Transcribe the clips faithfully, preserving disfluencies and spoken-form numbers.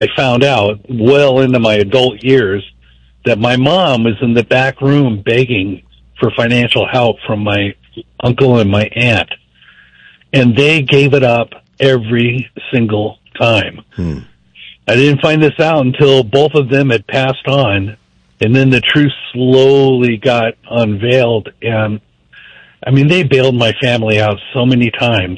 I found out well into my adult years that my mom was in the back room begging for financial help from my uncle and my aunt. And they gave it up every single time. Hmm. I didn't find this out until both of them had passed on, and then the truth slowly got unveiled. And, I mean, they bailed my family out so many times.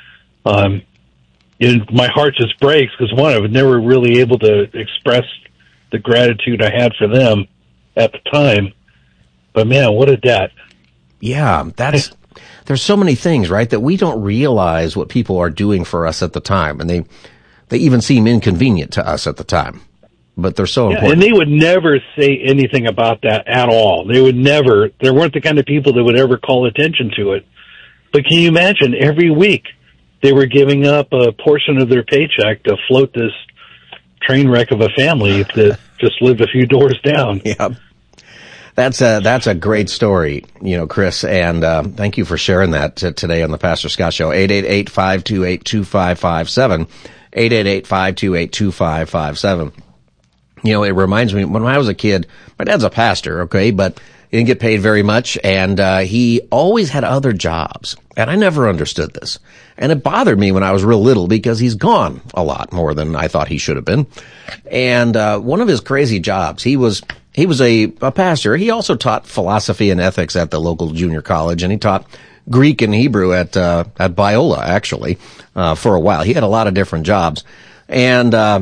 Um, it, my heart just breaks because, one, I was never really able to express the gratitude I had for them at the time. But, man, what a debt. Yeah, that's... There's so many things, right, that we don't realize what people are doing for us at the time, and they they even seem inconvenient to us at the time, but they're so yeah, important. And they would never say anything about that at all. They would never, they weren't the kind of people that would ever call attention to it. But can you imagine, every week they were giving up a portion of their paycheck to float this train wreck of a family that just lived a few doors down. Yeah. That's a, that's a great story, you know, Chris, and uh, thank you for sharing that t- today on the Pastor Scott Show. eight eight eight, five two eight, two five five seven, eight eight eight, five two eight, two five five seven. You know, it reminds me, when I was a kid, my dad's a pastor, okay, but he didn't get paid very much, and uh, he always had other jobs, and I never understood this. And it bothered me when I was real little because he's gone a lot more than I thought he should have been. And uh, one of his crazy jobs, he was... He was a, a pastor. He also taught philosophy and ethics at the local junior college, and he taught Greek and Hebrew at uh, at Biola, actually, uh, for a while. He had a lot of different jobs. And uh,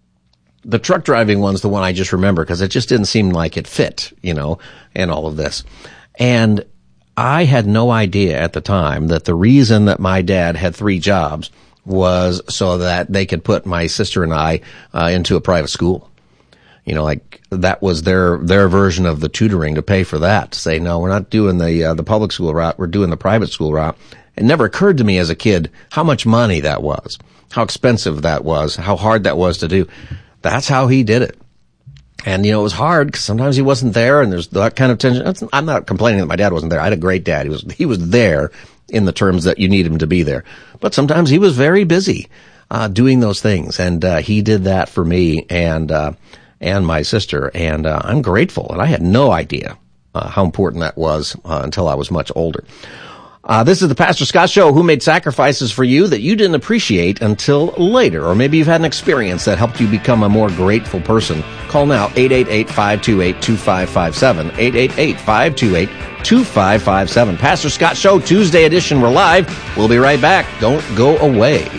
the truck driving one's the one I just remember because it just didn't seem like it fit, you know, and all of this. And I had no idea at the time that the reason that my dad had three jobs was so that they could put my sister and I uh, into a private school. You know, like that was their their version of the tutoring to pay for that. To say, no, we're not doing the uh, the public school route. We're doing the private school route. It never occurred to me as a kid how much money that was, how expensive that was, how hard that was to do. That's how he did it. And, you know, it was hard because sometimes he wasn't there and there's that kind of tension. I'm not complaining that my dad wasn't there. I had a great dad. He was he was there in the terms that you need him to be there. But sometimes he was very busy uh doing those things. And uh he did that for me. And uh and my sister, and uh, I'm grateful, and I had no idea uh, how important that was uh, until I was much older. Uh, this is the Pastor Scott Show, who made sacrifices for you that you didn't appreciate until later, or maybe you've had an experience that helped you become a more grateful person. Call now, eight eight eight, five two eight, two five five seven, eight eight eight, five two eight, two five five seven. Pastor Scott Show, Tuesday edition, we're live. We'll be right back. Don't go away.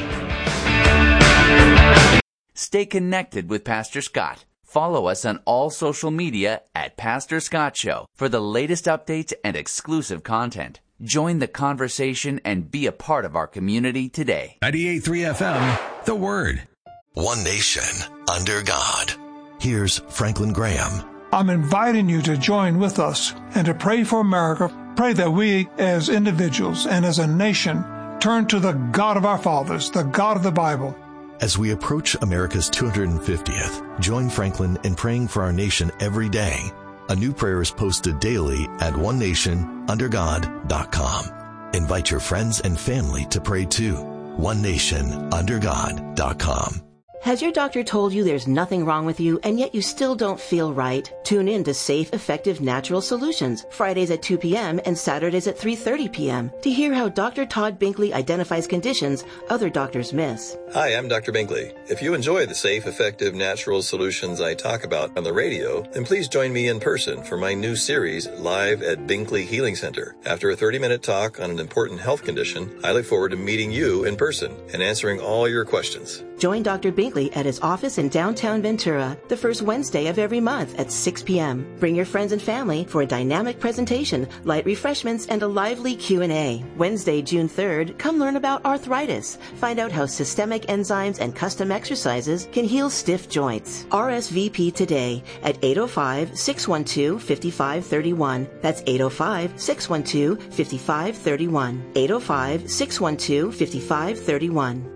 Stay connected with Pastor Scott. Follow us on all social media at Pastor Scott Show for the latest updates and exclusive content. Join the conversation and be a part of our community today. ninety-eight point three F M, The Word. One nation under God. Here's Franklin Graham. I'm inviting you to join with us and to pray for America. Pray that we as individuals and as a nation turn to the God of our fathers, the God of the Bible. As we approach America's two hundred fiftieth, join Franklin in praying for our nation every day. A new prayer is posted daily at one nation under god dot com. Invite your friends and family to pray too. one nation under god dot com. Has your doctor told you there's nothing wrong with you and yet you still don't feel right? Tune in to Safe, Effective Natural Solutions, Fridays at two p.m. and Saturdays at three thirty p.m. to hear how Doctor Todd Binkley identifies conditions other doctors miss. Hi, I'm Doctor Binkley. If you enjoy the safe, effective, natural solutions I talk about on the radio, then please join me in person for my new series, Live at Binkley Healing Center. After a thirty-minute talk on an important health condition, I look forward to meeting you in person and answering all your questions. Join Doctor Binkley at his office in downtown Ventura the first Wednesday of every month at six p.m. Bring your friends and family for a dynamic presentation, light refreshments, and a lively Q and A. Wednesday, June third, come learn about arthritis. Find out how systemic enzymes and custom exercises can heal stiff joints. R S V P today at eight oh five, six one two, five five three one. That's eight oh five, six one two, five five three one. eight oh five, six one two, five five three one.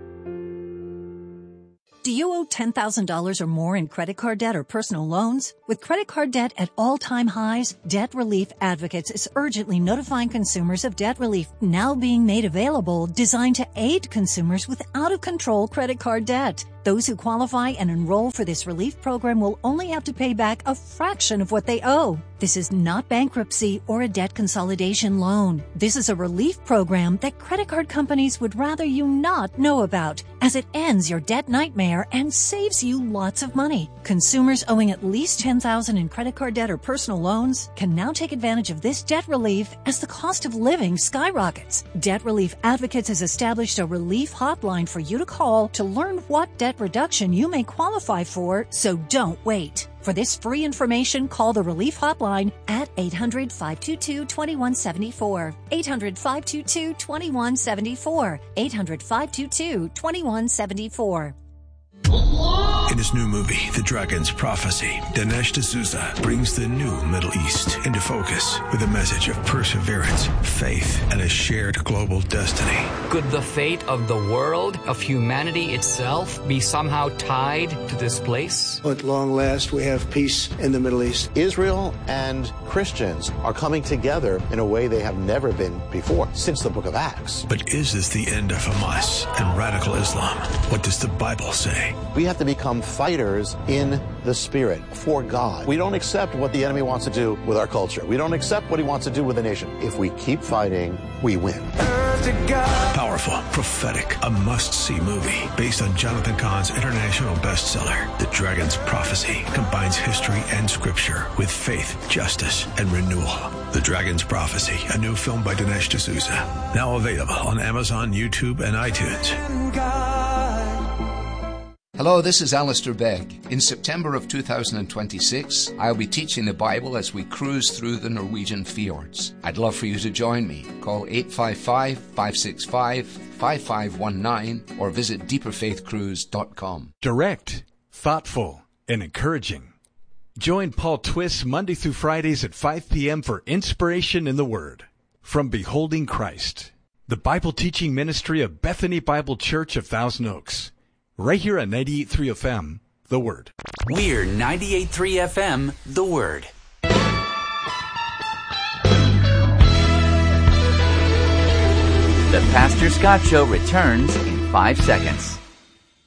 Do you owe ten thousand dollars or more in credit card debt or personal loans? With credit card debt at all-time highs, Debt Relief Advocates is urgently notifying consumers of debt relief now being made available, designed to aid consumers with out-of-control credit card debt. Those who qualify and enroll for this relief program will only have to pay back a fraction of what they owe. This is not bankruptcy or a debt consolidation loan. This is a relief program that credit card companies would rather you not know about, as it ends your debt nightmare and saves you lots of money. Consumers owing at least ten thousand dollars in credit card debt or personal loans can now take advantage of this debt relief as the cost of living skyrockets. Debt Relief Advocates has established a relief hotline for you to call to learn what debt reduction you may qualify for, so don't wait. For this free information, call the Relief Hotline at eight hundred, five two two, two one seven four. eight hundred, five two two, two one seven four. eight hundred, five two two, two one seven four. In his new movie, The Dragon's Prophecy, Dinesh D'Souza brings the new Middle East into focus with a message of perseverance, faith, and a shared global destiny. Could the fate of the world, of humanity itself, be somehow tied to this place? At long last, we have peace in the Middle East. Israel and Christians are coming together in a way they have never been before, since the book of Acts. But is this the end of Hamas and radical Islam? What does the Bible say? We have to become fighters in the spirit for God. We don't accept what the enemy wants to do with our culture. We don't accept what he wants to do with the nation. If we keep fighting, we win. Powerful, prophetic, a must-see movie based on Jonathan Cahn's international bestseller. The Dragon's Prophecy combines history and scripture with faith, justice, and renewal. The Dragon's Prophecy, a new film by Dinesh D'Souza. Now available on Amazon, YouTube, and iTunes. Hello, this is Alistair Begg. In September of two thousand twenty-six, I'll be teaching the Bible as we cruise through the Norwegian fjords. I'd love for you to join me. Call eight five five, five six five, five five one nine or visit deeper faith cruise dot com. Direct, thoughtful, and encouraging. Join Paul Twist Monday through Fridays at five p.m. for Inspiration in the Word. From Beholding Christ, the Bible teaching ministry of Bethany Bible Church of Thousand Oaks. Right here on ninety-eight point three F M, The Word. We're ninety-eight point three F M, The Word. The Pastor Scott Show returns in five seconds.